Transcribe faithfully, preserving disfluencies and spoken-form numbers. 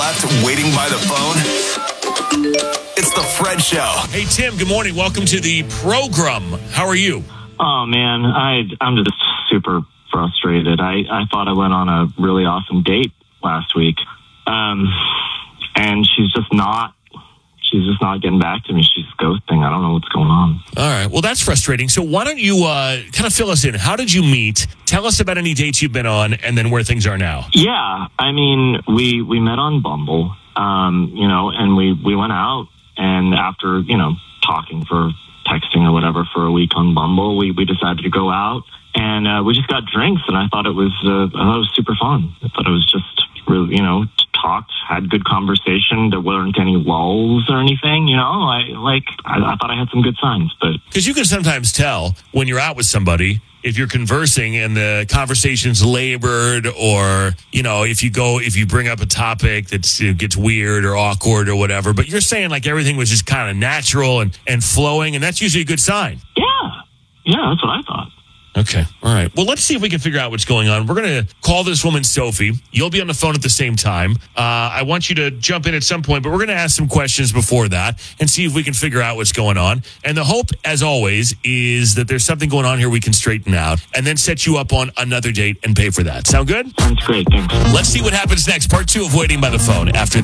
left waiting by the phone? It's the Fred Show. Hey, Tim, good morning. Welcome to the program. How are you? Oh, man, I, I'm just super frustrated. I, I thought I went on a really awesome date last week, um, and she's just not, she's just not getting back to me. She's ghosting. I don't know what's going on. All right. Well, that's frustrating. So why don't you uh, kind of fill us in? How did you meet? Tell us about any dates you've been on and then where things are now. Yeah, I mean, we, we met on Bumble, um, you know, and we, we went out, and after, you know, talking for texting or whatever for a week on Bumble, we, we decided to go out, and uh, we just got drinks, and I thought it was uh, I thought it was super fun. I thought it was just really, you know, talked, had good conversation. There weren't any lulls or anything, you know. I like I, I thought I had some good signs, but because you can sometimes tell when you're out with somebody if you're conversing and the conversation's labored, or, you know, if you go, if you bring up a topic that you know, gets weird or awkward or whatever, but you're saying like everything was just kind of natural and, and flowing, and that's usually a good sign. Yeah. Yeah, that's what I thought. Okay. All right. Well, let's see if we can figure out what's going on. We're going to call this woman Sophie. You'll be on the phone at the same time. Uh, I want you to jump in at some point, but we're going to ask some questions before that and see if we can figure out what's going on. And the hope, as always, is that there's something going on here we can straighten out and then set you up on another date and pay for that. Sound good? Sounds great. Thanks. Let's see what happens next. Part two of Waiting by the Phone after